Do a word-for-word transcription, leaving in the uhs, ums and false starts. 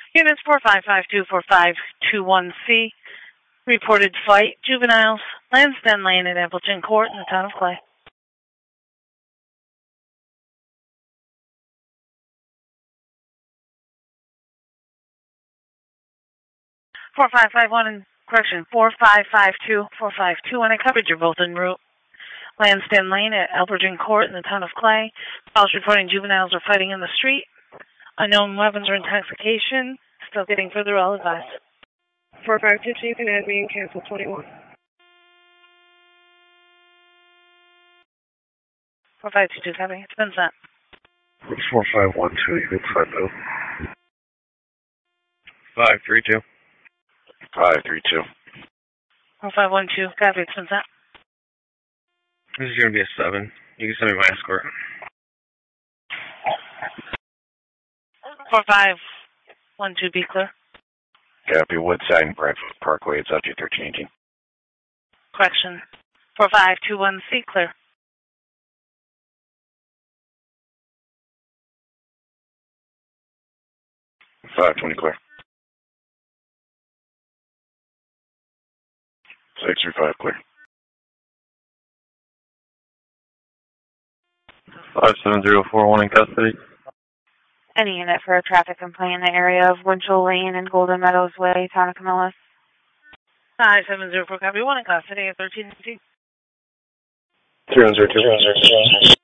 Units four five five two, four five two one C. Reported flight, juveniles, Lansdowne Lane at Appleton Court in the town of Clay. four five five one, in correction, four five five two, four five two one, I covered your both en route. Lansdowne Lane at Alberton Court in the town of Clay. Calls reporting juveniles are fighting in the street. Unknown weapons or intoxication. Still getting further all advised. four five two two, you can add me and cancel twenty-one. four five two two, copy. It's been sent. four five one two, you can send out. five three two. five three two. four five one two, copy. It's been sent. This is going to be a seven. You can send me my escort. four five one two, be clear. Copy, Woodside and Bradford Parkway, it's up to thirteen eighteen. Correction. four five two one C, clear. five twenty, clear. six three five, clear. five seven zero four one in custody. Any unit for a traffic complaint in the area of Winchell Lane and Golden Meadows Way, town of Camillus. five seven zero four, copy. One in custody at thirteen eighteen. three one zero two.